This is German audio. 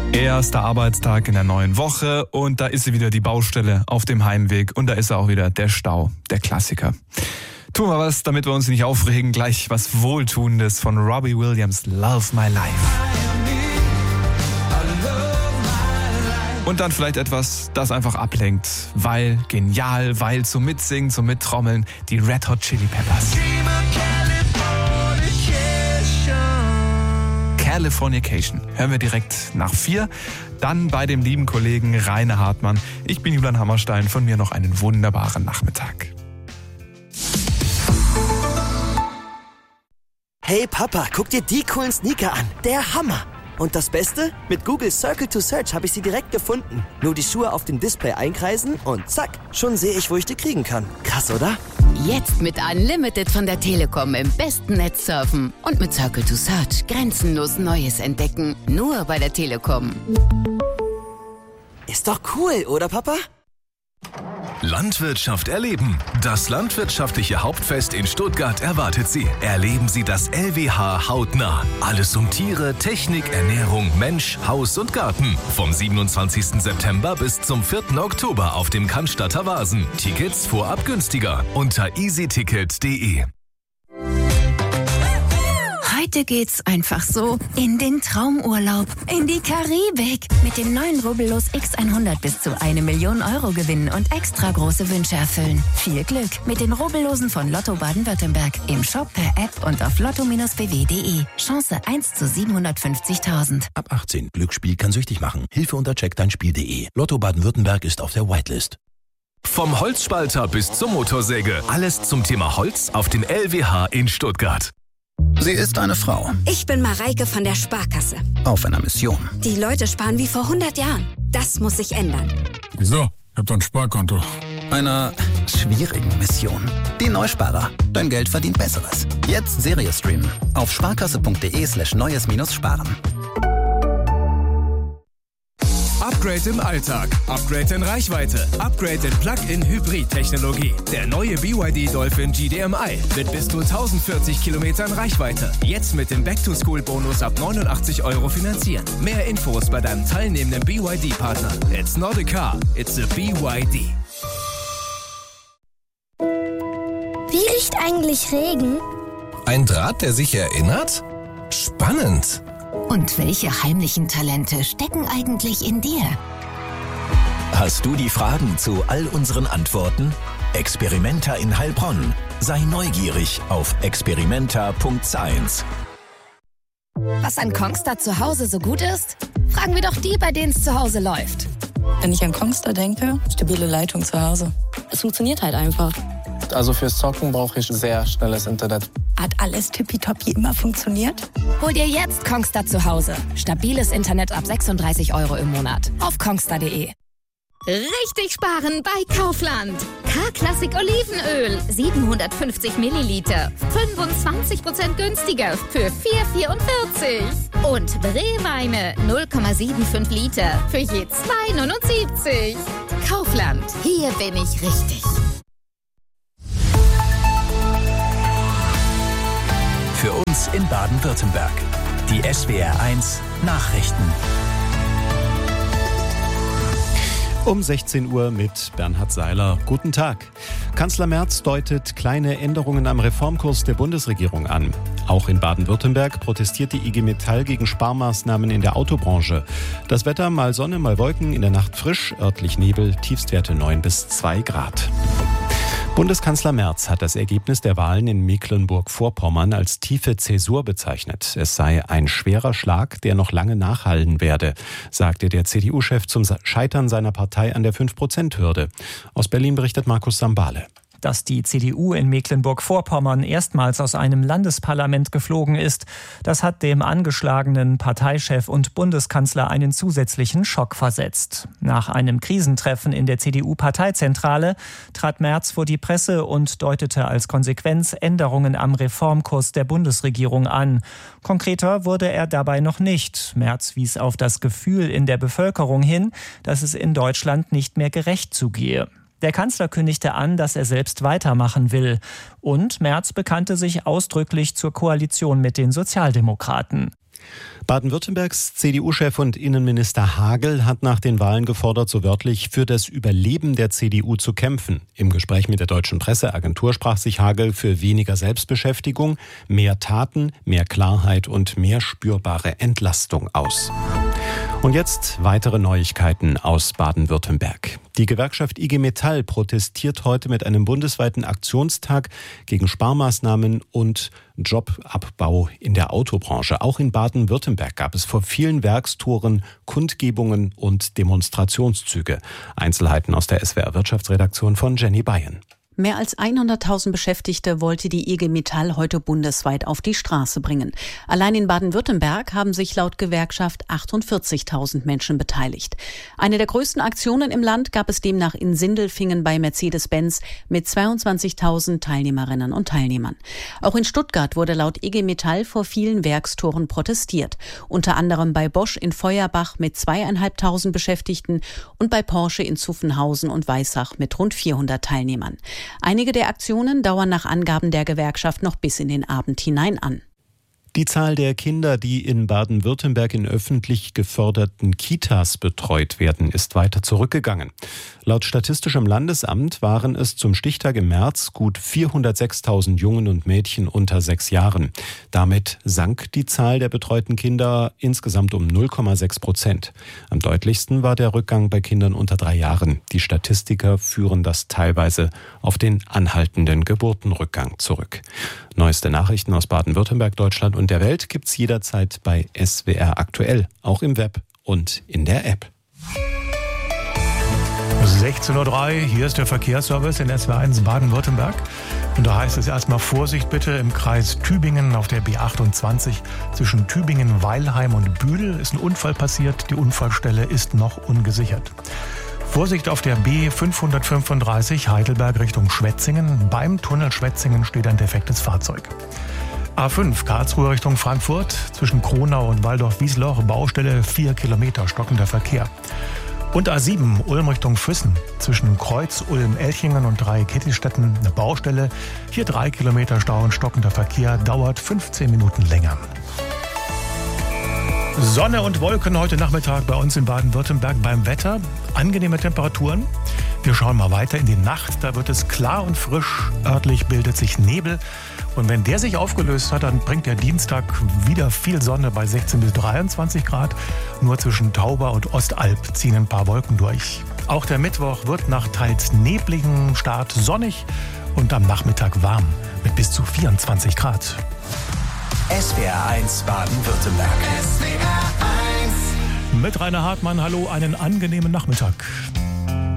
Erster Arbeitstag in der neuen Woche und da ist sie wieder, die Baustelle auf dem Heimweg und da ist auch wieder der Stau, der Klassiker. Tun wir was, damit wir uns nicht aufregen, gleich was Wohltuendes von Robbie Williams, Love My Life. Und dann vielleicht etwas, das einfach ablenkt, weil genial, weil zum Mitsingen, zum Mittrommeln, die Red Hot Chili Peppers. Californication. Hören wir direkt nach 4. Dann bei dem lieben Kollegen Rainer Hartmann. Ich bin Julian Hammerstein. Von mir noch einen wunderbaren Nachmittag. Hey Papa, guck dir die coolen Sneaker an. Der Hammer. Und das Beste? Mit Google Circle to Search habe ich sie direkt gefunden. Nur die Schuhe auf dem Display einkreisen und zack, schon sehe ich, wo ich die kriegen kann. Krass, oder? Jetzt mit Unlimited von der Telekom im besten Netz surfen. Und mit Circle to Search grenzenlos Neues entdecken. Nur bei der Telekom. Ist doch cool, oder Papa? Landwirtschaft erleben. Das landwirtschaftliche Hauptfest in Stuttgart erwartet Sie. Erleben Sie das LWH hautnah. Alles um Tiere, Technik, Ernährung, Mensch, Haus und Garten. Vom 27. September bis zum 4. Oktober auf dem Cannstatter Wasen. Tickets vorab günstiger unter easyticket.de. Heute geht's einfach so in den Traumurlaub, in die Karibik. Mit den neuen Rubbellos X100 bis zu 1 Million Euro gewinnen und extra große Wünsche erfüllen. Viel Glück mit den Rubbellosen von Lotto Baden-Württemberg. Im Shop, per App und auf lotto-bw.de. Chance 1 zu 750.000. Ab 18. Glücksspiel kann süchtig machen. Hilfe unter checkdeinspiel.de. Lotto Baden-Württemberg ist auf der Whitelist. Vom Holzspalter bis zur Motorsäge. Alles zum Thema Holz auf den LWH in Stuttgart. Sie ist eine Frau. Ich bin Mareike von der Sparkasse. Auf einer Mission. Die Leute sparen wie vor 100 Jahren. Das muss sich ändern. Wieso? Ich hab doch ein Sparkonto. Einer schwierigen Mission. Die Neusparer. Dein Geld verdient Besseres. Jetzt Serie streamen. Auf sparkasse.de/neues-sparen. Upgrade im Alltag, Upgrade in Reichweite, Upgrade in Plug-in-Hybrid-Technologie. Der neue BYD Dolphin GDMI mit bis zu 1040 Kilometern Reichweite. Jetzt mit dem Back-to-School-Bonus ab 89 € finanzieren. Mehr Infos bei deinem teilnehmenden BYD-Partner. It's not a car, it's a BYD. Wie riecht eigentlich Regen? Ein Draht, der sich erinnert? Spannend. Und welche heimlichen Talente stecken eigentlich in dir? Hast du die Fragen zu all unseren Antworten? Experimenta in Heilbronn. Sei neugierig auf experimenta.science. Was an Kongstar zu Hause so gut ist? Fragen wir doch die, bei denen es zu Hause läuft. Wenn ich an Kongstar denke, stabile Leitung zu Hause. Es funktioniert halt einfach. Also fürs Zocken brauche ich sehr schnelles Internet. Hat alles tippitoppi immer funktioniert? Hol dir jetzt Kongstar zu Hause. Stabiles Internet ab 36 € im Monat. Auf kongstar.de. Richtig sparen bei Kaufland. K-Klassik Olivenöl, 750 Milliliter, 25% günstiger für 4,44. Und Rehweine, 0,75 Liter für je 2,79. Kaufland, hier bin ich richtig. Für uns in Baden-Württemberg. Die SWR1 Nachrichten. Um 16 Uhr mit Bernhard Seiler. Guten Tag. Kanzler Merz deutet kleine Änderungen am Reformkurs der Bundesregierung an. Auch in Baden-Württemberg protestiert die IG Metall gegen Sparmaßnahmen in der Autobranche. Das Wetter mal Sonne, mal Wolken, in der Nacht frisch, örtlich Nebel, Tiefstwerte 9 bis 2 Grad. Bundeskanzler Merz hat das Ergebnis der Wahlen in Mecklenburg-Vorpommern als tiefe Zäsur bezeichnet. Es sei ein schwerer Schlag, der noch lange nachhallen werde, sagte der CDU-Chef zum Scheitern seiner Partei an der 5%-Hürde. Aus Berlin berichtet Markus Sambale. Dass die CDU in Mecklenburg-Vorpommern erstmals aus einem Landesparlament geflogen ist, das hat dem angeschlagenen Parteichef und Bundeskanzler einen zusätzlichen Schock versetzt. Nach einem Krisentreffen in der CDU-Parteizentrale trat Merz vor die Presse und deutete als Konsequenz Änderungen am Reformkurs der Bundesregierung an. Konkreter wurde er dabei noch nicht. Merz wies auf das Gefühl in der Bevölkerung hin, dass es in Deutschland nicht mehr gerecht zugehe. Der Kanzler kündigte an, dass er selbst weitermachen will. Und Merz bekannte sich ausdrücklich zur Koalition mit den Sozialdemokraten. Baden-Württembergs CDU-Chef und Innenminister Hagel hat nach den Wahlen gefordert, so wörtlich, für das Überleben der CDU zu kämpfen. Im Gespräch mit der Deutschen Presseagentur sprach sich Hagel für weniger Selbstbeschäftigung, mehr Taten, mehr Klarheit und mehr spürbare Entlastung aus. Und jetzt weitere Neuigkeiten aus Baden-Württemberg. Die Gewerkschaft IG Metall protestiert heute mit einem bundesweiten Aktionstag gegen Sparmaßnahmen und Jobabbau in der Autobranche. Auch in Baden-Württemberg gab es vor vielen Werkstoren Kundgebungen und Demonstrationszüge. Einzelheiten aus der SWR-Wirtschaftsredaktion von Jenny Bayern. Mehr als 100.000 Beschäftigte wollte die IG Metall heute bundesweit auf die Straße bringen. Allein in Baden-Württemberg haben sich laut Gewerkschaft 48.000 Menschen beteiligt. Eine der größten Aktionen im Land gab es demnach in Sindelfingen bei Mercedes-Benz mit 22.000 Teilnehmerinnen und Teilnehmern. Auch in Stuttgart wurde laut IG Metall vor vielen Werkstoren protestiert. Unter anderem bei Bosch in Feuerbach mit 2.500 Beschäftigten und bei Porsche in Zuffenhausen und Weissach mit rund 400 Teilnehmern. Einige der Aktionen dauern nach Angaben der Gewerkschaft noch bis in den Abend hinein an. Die Zahl der Kinder, die in Baden-Württemberg in öffentlich geförderten Kitas betreut werden, ist weiter zurückgegangen. Laut Statistischem Landesamt waren es zum Stichtag im März gut 406.000 Jungen und Mädchen unter 6 Jahren. Damit sank die Zahl der betreuten Kinder insgesamt um 0,6%. Am deutlichsten war der Rückgang bei Kindern unter 3 Jahren. Die Statistiker führen das teilweise auf den anhaltenden Geburtenrückgang zurück. Neueste Nachrichten aus Baden-Württemberg, Deutschland und der Welt gibt's jederzeit bei SWR aktuell, auch im Web und in der App. 16:03 Uhr, hier ist der Verkehrsservice in SWR1 Baden-Württemberg. Und da heißt es erstmal Vorsicht bitte im Kreis Tübingen auf der B28 zwischen Tübingen, Weilheim und Büdel ist ein Unfall passiert. Die Unfallstelle ist noch ungesichert. Vorsicht auf der B535 Heidelberg Richtung Schwetzingen. Beim Tunnel Schwetzingen steht ein defektes Fahrzeug. A5 Karlsruhe Richtung Frankfurt zwischen Kronau und Waldorf-Wiesloch. Baustelle 4 Kilometer, stockender Verkehr. Und A7 Ulm Richtung Füssen zwischen Kreuz, Ulm, Elchingen und Dreieck-Kittistetten eine Baustelle. Hier 3 Kilometer Stau und stockender Verkehr, dauert 15 Minuten länger. Sonne und Wolken heute Nachmittag bei uns in Baden-Württemberg beim Wetter. Angenehme Temperaturen. Wir schauen mal weiter in die Nacht. Da wird es klar und frisch. Örtlich bildet sich Nebel. Und wenn der sich aufgelöst hat, dann bringt der Dienstag wieder viel Sonne bei 16 bis 23 Grad. Nur zwischen Tauber und Ostalb ziehen ein paar Wolken durch. Auch der Mittwoch wird nach teils nebligem Start sonnig und am Nachmittag warm mit bis zu 24 Grad. SWR1 Baden-Württemberg. Mit Rainer Hartmann, hallo, einen angenehmen Nachmittag.